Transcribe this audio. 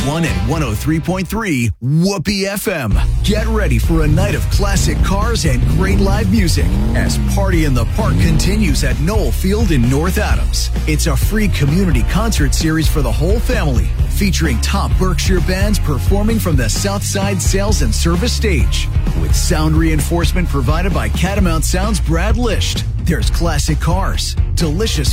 101 and 103.3 Whoopee FM. Get ready for a night of classic cars and great live music as Party in the Park continues at Knoll Field in North Adams. It's a free community concert series for the whole family, featuring top Berkshire bands performing from the Southside Sales and Service stage. With sound reinforcement provided by Catamount Sound's Brad Lisht. There's classic cars, delicious